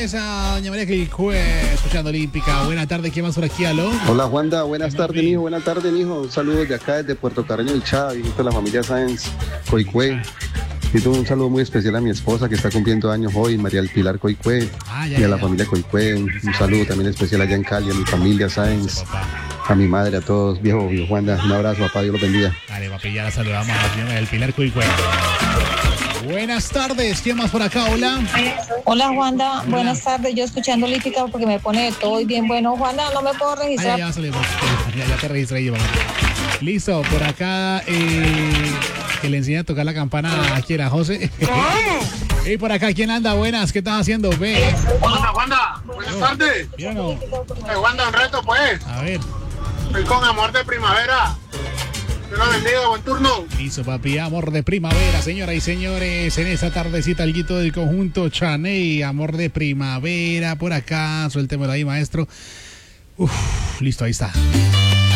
bendiciones a doña María Quilcue, escuchando Olímpica. Buenas tardes, ¿quién más por aquí, aló? Hola Juanda, buenas tardes, mijo. Buenas tardes, mijo. Un saludo desde acá, desde Puerto Carreño del Chá, visito a la familia Sáenz Coicue. Y un saludo muy especial a mi esposa que está cumpliendo años hoy, María del Pilar Coicue, y a la familia Coicue. Un saludo también especial allá en Cali, a mi familia Sáenz, a mi madre, a todos, viejo Juanda. Un abrazo, papá, Dios los bendiga. Dale, papi, ya la saludamos a la señora del Pilar Coicue. Buenas tardes, ¿quién más por acá? Hola. Hola Juanda, buenas tardes. Yo escuchando Olímpica porque me pone de todo y bien bueno. Juanda, no me puedo registrar. Ya salimos. Ya te registré yo. Listo, por acá que le enseñe a tocar la campana aquí era José. Y por acá, ¿quién anda? Buenas, ¿qué estás haciendo? Ve. Hola, Juanda, buenas tardes. ¿Bien o no? Juanda, un reto, pues. A ver. Estoy con Amor de Primavera. Dios lo bendiga, buen turno. Listo, papi, Amor de Primavera, señoras y señores, en esta tardecita el guito del conjunto Chaney, Amor de Primavera, por acá, suéltemelo ahí, maestro. Listo, ahí está.